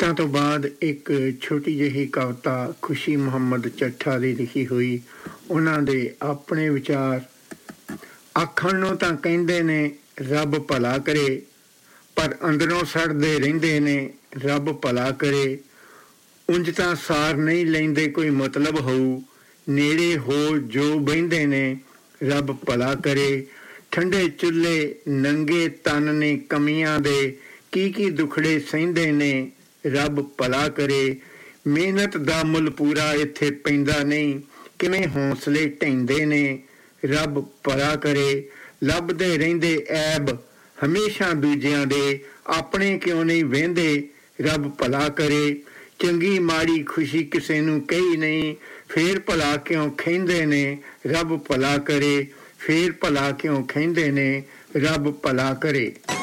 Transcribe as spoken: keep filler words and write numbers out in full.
ਗੀਤਾਂ ਤੋਂ ਬਾਅਦ ਇੱਕ ਛੋਟੀ ਜਿਹੀ ਕਵਿਤਾ ਖੁਸ਼ੀ ਮੁਹੰਮਦ ਚੱਠਾ ਦੀ ਲਿਖੀ ਹੋਈ। ਉਹਨਾਂ ਦੇ ਆਪਣੇ ਵਿਚਾਰ। ਆਖਣ ਨੂੰ ਤਾਂ ਕਹਿੰਦੇ ਨੇ ਰੱਬ ਭਲਾ ਕਰੇ, ਪਰ ਅੰਦਰੋਂ ਸੜਦੇ ਰਹਿੰਦੇ ਨੇ ਰੱਬ ਭਲਾ ਕਰੇ। ਉਂਝ ਤਾਂ ਸਾਰ ਨਹੀਂ ਲੈਂਦੇ ਕੋਈ ਮਤਲਬ ਹੋਊ, ਨੇੜੇ ਹੋ ਜੋ ਬਹਿੰਦੇ ਨੇ ਰੱਬ ਭਲਾ ਕਰੇ। ਠੰਡੇ ਚੁੱਲ੍ਹੇ ਨੰਗੇ ਤਨ ਨੇ ਕਮੀਆਂ ਦੇ, ਕੀ ਕੀ ਦੁਖੜੇ ਸਹਿੰਦੇ ਨੇ ਰੱਬ ਭਲਾ ਕਰੇ। ਮਿਹਨਤ ਦਾ ਮੁੱਲ ਪੂਰਾ ਇੱਥੇ ਪੈਂਦਾ ਨਹੀਂ, ਕਿਵੇਂ ਹੌਸਲੇ ਢਹਿੰਦੇ ਨੇ ਰੱਬ ਭਲਾ ਕਰੇ। ਲੱਭਦੇ ਰਹਿੰਦੇ ਐਬ ਹਮੇਸ਼ਾ ਦੂਜਿਆਂ ਦੇ, ਆਪਣੇ ਕਿਉਂ ਨਹੀਂ ਵਹਿੰਦੇ ਰੱਬ ਭਲਾ ਕਰੇ। ਚੰਗੀ ਮਾੜੀ ਖੁਸ਼ੀ ਕਿਸੇ ਨੂੰ ਕਹੀ ਨਹੀਂ, ਫੇਰ ਭਲਾ ਕਿਉਂ ਕਹਿੰਦੇ ਨੇ ਰੱਬ ਭਲਾ ਕਰੇ। ਫੇਰ ਭਲਾ ਕਿਉਂ ਕਹਿੰਦੇ ਨੇ ਰੱਬ ਭਲਾ ਕਰੇ।